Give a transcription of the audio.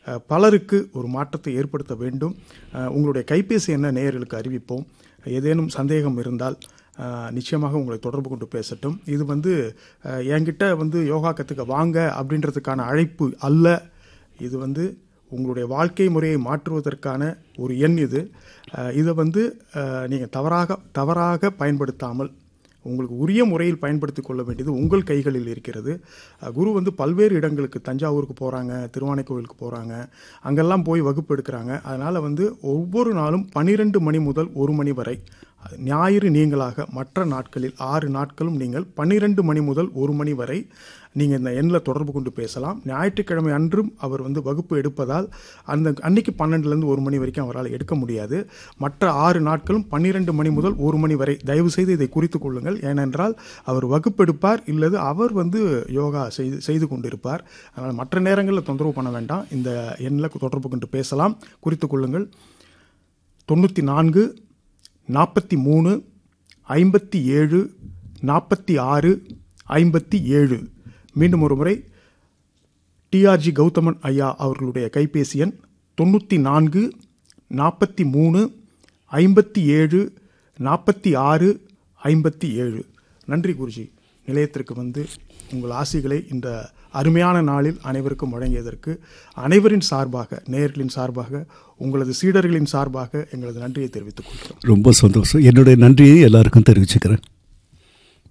பலருக்கு ஒரு மாற்றத்தை ஏற்படுத்த வேண்டும். உங்களுடைய கைபேசி என்ன நேயர்களுக்கு அறிவிப்போம். ஏதேனும் சந்தேகம் இருந்தால் நிச்சயமாக உங்களை தொடர்பு கொண்டு பேசட்டும். இது என்கிட்ட யோகா கற்றுக்க வாங்க அப்படின்றதுக்கான அழைப்பு அல்ல. இது உங்களுடைய வாழ்க்கை முறையை மாற்றுவதற்கான ஒரு எண். இதை நீங்கள் தவறாக பயன்படுத்தாமல் உங்களுக்கு உரிய முறையில் பயன்படுத்தி கொள்ள வேண்டியது உங்கள் கைகளில் இருக்கிறது. குரு பல்வேறு இடங்களுக்கு, தஞ்சாவூருக்கு போகிறாங்க, திருவானைக்கோவிலுக்கு போகிறாங்க, அங்கெல்லாம் போய் வகுப்பு எடுக்கிறாங்க. அதனால் ஒவ்வொரு நாளும் 12 மணி முதல் 1 மணி வரை, ஞாயிறு நீங்களாக மற்ற நாட்களில் 6 நாட்களும் நீங்கள் 12 மணி முதல் 1 மணி வரை நீங்கள் இந்த எண்ணில் தொடர்பு கொண்டு பேசலாம். ஞாயிற்றுக்கிழமை அன்றும் அவர் வகுப்பு எடுப்பதால் அன்னைக்கு 12லேருந்து 1 மணி வரைக்கும் அவரால் எடுக்க முடியாது. மற்ற 6 நாட்களும் 12 மணி முதல் 1 மணி வரை. தயவுசெய்து இதை குறித்து கொள்ளுங்கள். ஏனென்றால் அவர் வகுப்பு எடுப்பார், இல்லது அவர் யோகா செய்து கொண்டிருப்பார். அதனால் மற்ற நேரங்களில் தொந்தரவு பண்ண வேண்டாம். இந்த எண்ணில் தொடர்பு கொண்டு பேசலாம். குறித்து கொள்ளுங்கள். 94 43 57 46 57. மீண்டும் ஒரு முறை டிஆர்ஜி கௌதமன் ஐயா அவர்களுடைய கைபேசி எண் 94 43 57 46 57. நன்றி குருஜி. நிலையத்திற்கு உங்கள் ஆசிகளை இந்த அருமையான நாளில் அனைவருக்கும் வழங்கியதற்கு அனைவரின் சார்பாக, நேயர்களின் சார்பாக, உங்களது சீடர்களின் சார்பாக எங்களது நன்றியை தெரிவித்துக் கொள்கிறோம். ரொம்ப சந்தோஷம். என்னுடைய நன்றியை எல்லாருக்கும் தெரிவிச்சுக்கிறேன்.